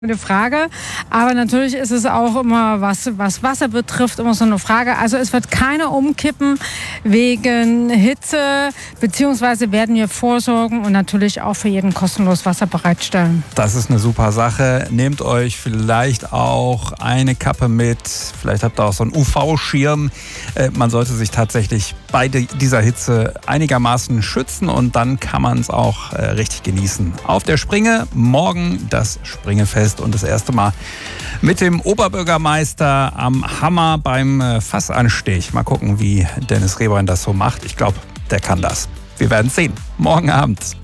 Eine Frage, aber natürlich ist es auch immer, was Wasser betrifft, immer so eine Frage. Also es wird keiner umkippen wegen Hitze, beziehungsweise werden wir vorsorgen und natürlich auch für jeden kostenlos Wasser bereitstellen. Das ist eine super Sache. Nehmt euch vielleicht auch eine Kappe mit, vielleicht habt ihr auch so einen UV-Schirm. Man sollte sich tatsächlich bei dieser Hitze einigermaßen schützen und dann kann man es auch richtig genießen. Auf der Springe morgen das Springefest und das erste Mal mit dem Oberbürgermeister am Hammer beim Fassanstich. Mal gucken, wie Dennis Rehbein das so macht. Ich glaube, der kann das. Wir werden es sehen. Morgen Abend.